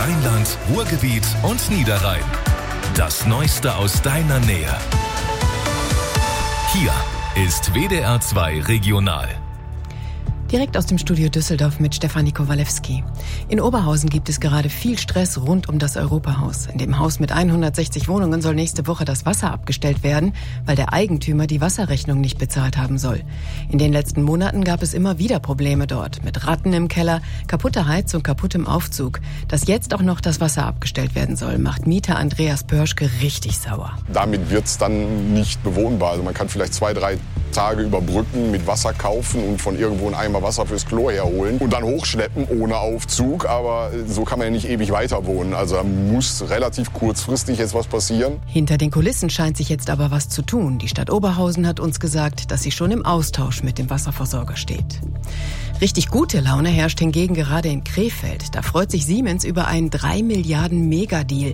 Rheinland, Ruhrgebiet und Niederrhein. Das Neueste aus deiner Nähe. Hier ist WDR 2 Regional. Direkt aus dem Studio Düsseldorf mit Stefanie Kowalewski. In Oberhausen gibt es gerade viel Stress rund um das Europahaus. In dem Haus mit 160 Wohnungen soll nächste Woche das Wasser abgestellt werden, weil der Eigentümer die Wasserrechnung nicht bezahlt haben soll. In den letzten Monaten gab es immer wieder Probleme dort. Mit Ratten im Keller, kaputter Heizung, kaputtem Aufzug. Dass jetzt auch noch das Wasser abgestellt werden soll, macht Mieter Andreas Pörschke richtig sauer. Damit wird es dann nicht bewohnbar. Also man kann vielleicht 2-3 Tage überbrücken, mit Wasser kaufen und von irgendwo einen Eimer Wasser fürs Klo herholen und dann hochschleppen ohne Aufzug. Aber so kann man ja nicht ewig weiter wohnen. Also da muss relativ kurzfristig jetzt was passieren. Hinter den Kulissen scheint sich jetzt aber was zu tun. Die Stadt Oberhausen hat uns gesagt, dass sie schon im Austausch mit dem Wasserversorger steht. Richtig gute Laune herrscht hingegen gerade in Krefeld. Da freut sich Siemens über einen 3 Milliarden Megadeal.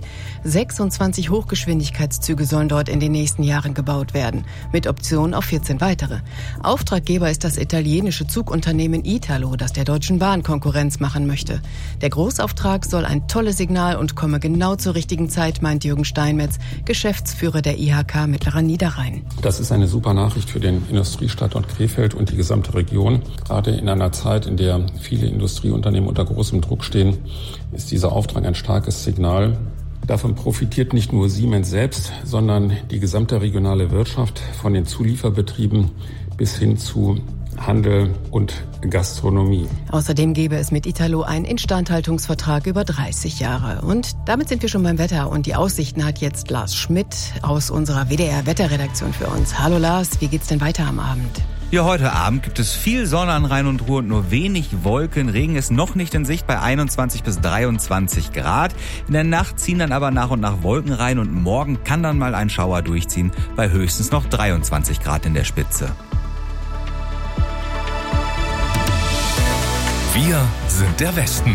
26 Hochgeschwindigkeitszüge sollen dort in den nächsten Jahren gebaut werden, mit Option auf 14 weitere. Auftraggeber ist das italienische Zugunternehmen Italo, das der Deutschen Bahn Konkurrenz machen möchte. Der Großauftrag soll ein tolles Signal und komme genau zur richtigen Zeit, meint Jürgen Steinmetz, Geschäftsführer der IHK Mittlerer Niederrhein. Das ist eine super Nachricht für den Industriestandort Krefeld und die gesamte Region. Gerade in einer Zeit, in der viele Industrieunternehmen unter großem Druck stehen, ist dieser Auftrag ein starkes Signal. Davon profitiert nicht nur Siemens selbst, sondern die gesamte regionale Wirtschaft, von den Zulieferbetrieben bis hin zu Handel und Gastronomie. Außerdem gäbe es mit Italo einen Instandhaltungsvertrag über 30 Jahre. Und damit sind wir schon beim Wetter. Und die Aussichten hat jetzt Lars Schmidt aus unserer WDR-Wetterredaktion für uns. Hallo Lars, wie geht's denn weiter am Abend? Ja, heute Abend gibt es viel Sonne an Rhein und Ruhr und nur wenig Wolken. Regen ist noch nicht in Sicht bei 21 bis 23 Grad. In der Nacht ziehen dann aber nach und nach Wolken rein und morgen kann dann mal ein Schauer durchziehen bei höchstens noch 23 Grad in der Spitze. Wir sind der Westen.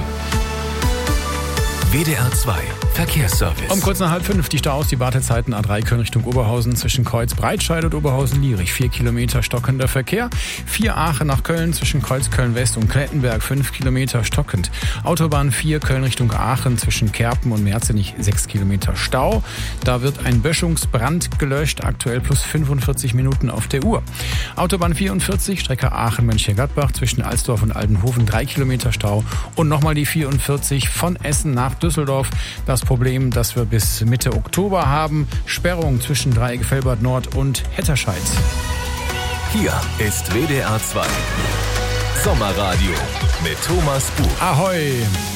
WDR 2 Verkehrsservice. Um kurz nach 4:30 die Staus, die Wartezeiten A3 Köln Richtung Oberhausen zwischen Kreuz Breitscheid und Oberhausen-Lierich. 4 Kilometer stockender Verkehr. 4 Aachen nach Köln zwischen Kreuz Köln-West und Klettenberg 5 Kilometer stockend. Autobahn 4 Köln Richtung Aachen zwischen Kerpen und Merzenich 6 Kilometer Stau. Da wird ein Böschungsbrand gelöscht, aktuell plus 45 Minuten auf der Uhr. Autobahn 44, Strecke Aachen-Mönchengladbach zwischen Alsdorf und Aldenhoven 3 Kilometer Stau. Und nochmal die 44 von Essen nach Düsseldorf. Das Problem, das wir bis Mitte Oktober haben, Sperrung zwischen Dreieck-Velbert Nord und Hetterscheid. Hier ist WDR 2 Sommerradio mit Thomas Buch. Ahoi!